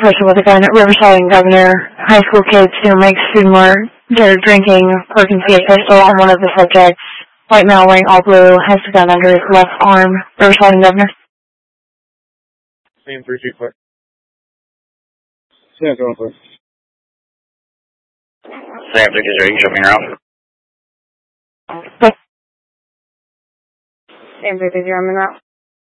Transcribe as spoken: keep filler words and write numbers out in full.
person with a gun at Riverside and Governor. High school kids who make student work. They're drinking. Or can see a pistol on one of the subjects. White male wearing all blue has the gun under his left arm. Riverside and Governor. Same three two quick. Sam, going quick. Sam, three two zero, you can show me around. Sam three two zero, I'm in route.